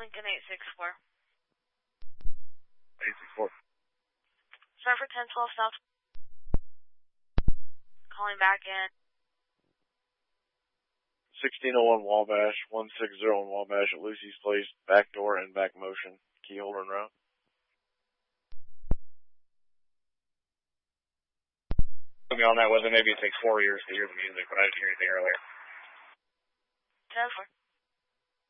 Lincoln 864. 864. Sorry for 1012 South. Calling back in. 1601 Wabash, 160 in Wabash at Lucy's Place, back door and back motion, key holder and route. On that, whether maybe it takes 4 years to hear the music, but I didn't hear anything earlier. 10-4.